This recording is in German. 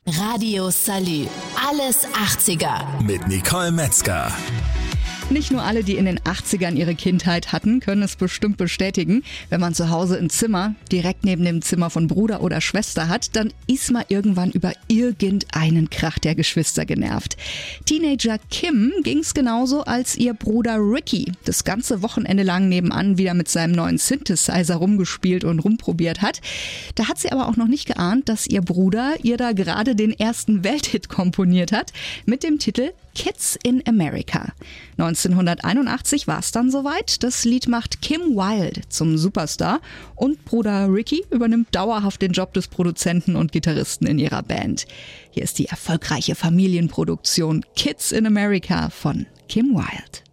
Radio Salü. Alles 80er. Mit Nicole Metzger. Nicht nur alle, die in den 80ern ihre Kindheit hatten, können es bestimmt bestätigen. Wenn man zu Hause ein Zimmer direkt neben dem Zimmer von Bruder oder Schwester hat, dann ist man irgendwann über irgendeinen Krach der Geschwister genervt. Teenager Kim ging's genauso, als ihr Bruder Ricky das ganze Wochenende lang nebenan wieder mit seinem neuen Synthesizer rumgespielt und rumprobiert hat. Da hat sie aber auch noch nicht geahnt, dass ihr Bruder ihr da gerade den ersten Welthit komponiert hat mit dem Titel Kids in America. 1981 war es dann soweit. Das Lied macht Kim Wilde zum Superstar und Bruder Ricky übernimmt dauerhaft den Job des Produzenten und Gitarristen in ihrer Band. Hier ist die erfolgreiche Familienproduktion Kids in America von Kim Wilde.